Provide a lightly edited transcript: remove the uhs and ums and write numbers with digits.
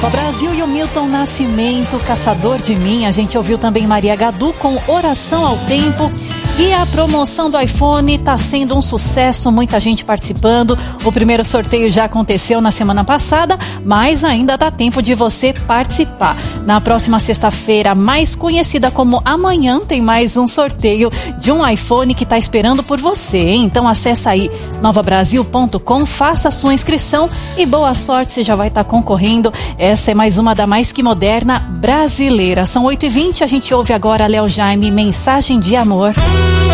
O Brasil e o Milton Nascimento, Caçador de Mim. A gente ouviu também Maria Gadu com Oração ao Tempo. E a promoção do iPhone está sendo um sucesso, muita gente participando. O primeiro sorteio já aconteceu na semana passada, mas ainda dá tempo de você participar. Na próxima sexta-feira, mais conhecida como amanhã, tem mais um sorteio de um iPhone que está esperando por você, hein? Então acessa aí novabrasil.com, faça a sua inscrição e boa sorte, você já vai estar concorrendo. Essa é mais uma da Mais Que Moderna brasileira. São 8h20, a gente ouve agora Léo Jaime, Mensagem de Amor.